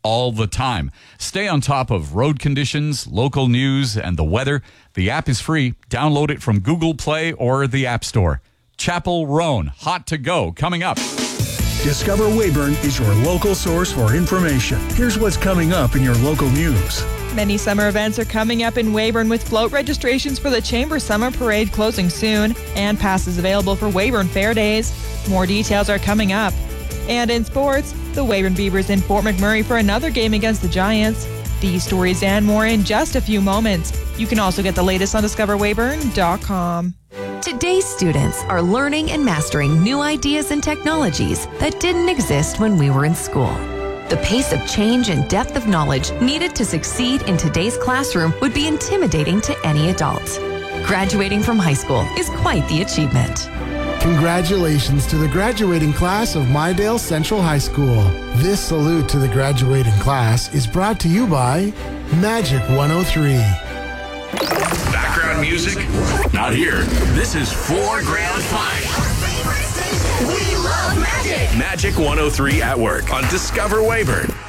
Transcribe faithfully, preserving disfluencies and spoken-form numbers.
all the time. Stay on top of road conditions, local news, and the weather. The app is free. Download it from Google Play or the App Store. Chapel Roan, hot to go, coming up. Discover Weyburn is your local source for information. Here's what's coming up in your local news. Many summer events are coming up in Weyburn, with float registrations for the Chamber Summer Parade closing soon and passes available for Weyburn Fair Days. More details are coming up. And in sports, the Weyburn Beavers in Fort McMurray for another game against the Giants. These stories and more in just a few moments. You can also get the latest on discover weyburn dot com. Today's students are learning and mastering new ideas and technologies that didn't exist when we were in school. The pace of change and depth of knowledge needed to succeed in today's classroom would be intimidating to any adult. Graduating from high school is quite the achievement. Congratulations to the graduating class of Mydale Central High School. This salute to the graduating class is brought to you by Magic one oh three. Background music? Not here. This is foreground fine. We love Magic. Magic one oh three at work on Discover Weyburn.